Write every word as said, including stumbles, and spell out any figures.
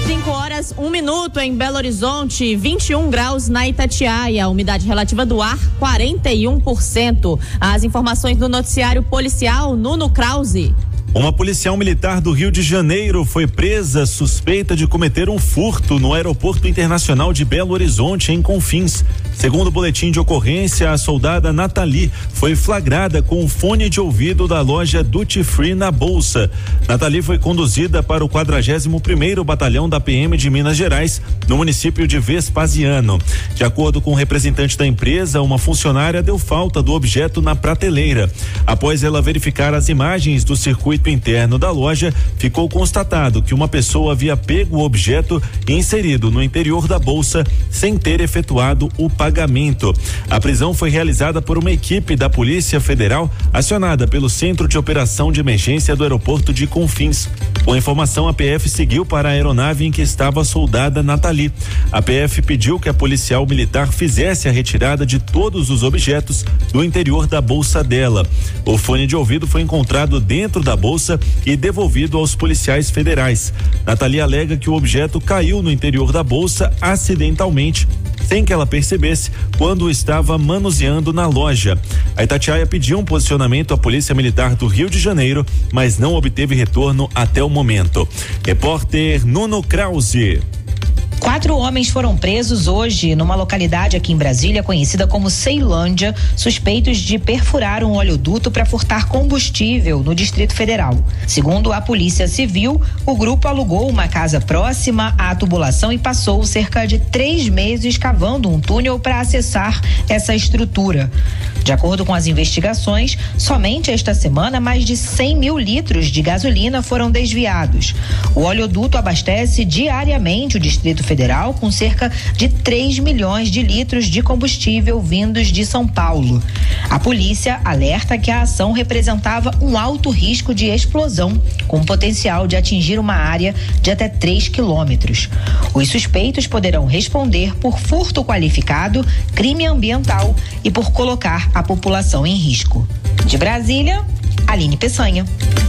cinco horas, um minuto em Belo Horizonte, vinte e um graus na Itatiaia, umidade relativa do ar quarenta e um por cento. As informações do noticiário policial, Nuno Krause. Uma policial militar do Rio de Janeiro foi presa suspeita de cometer um furto no Aeroporto Internacional de Belo Horizonte, em Confins. Segundo o boletim de ocorrência, a soldada Nathalie foi flagrada com o fone de ouvido da loja Duty Free na bolsa. Nathalie foi conduzida para o quadragésimo primeiro Batalhão da P M de Minas Gerais, no município de Vespasiano. De acordo com o representante da empresa, uma funcionária deu falta do objeto na prateleira. Após ela verificar as imagens do circuito interno da loja, ficou constatado que uma pessoa havia pego o objeto e inserido no interior da bolsa sem ter efetuado o pagamento. A prisão foi realizada por uma equipe da Polícia Federal acionada pelo Centro de Operação de Emergência do Aeroporto de Confins. Com a informação, a P F seguiu para a aeronave em que estava a soldada Nathalie. A P F pediu que a policial militar fizesse a retirada de todos os objetos do interior da bolsa dela. O fone de ouvido foi encontrado dentro da bolsa e devolvido aos policiais federais. Nathalie alega que o objeto caiu no interior da bolsa acidentalmente, sem que ela percebesse, quando estava manuseando na loja. A Itatiaia pediu um posicionamento à Polícia Militar do Rio de Janeiro, mas não obteve retorno até o momento. Repórter Nuno Krause. Quatro homens foram presos hoje numa localidade aqui em Brasília conhecida como Ceilândia, suspeitos de perfurar um oleoduto para furtar combustível no Distrito Federal. Segundo a Polícia Civil, o grupo alugou uma casa próxima à tubulação e passou cerca de três meses cavando um túnel para acessar essa estrutura. De acordo com as investigações, somente esta semana mais de cem mil litros de gasolina foram desviados. O oleoduto abastece diariamente o Distrito Federal com cerca de três milhões de litros de combustível vindos de São Paulo. A polícia alerta que a ação representava um alto risco de explosão, com potencial de atingir uma área de até três quilômetros. Os suspeitos poderão responder por furto qualificado, crime ambiental e por colocar a população em risco. De Brasília, Aline Peçanha.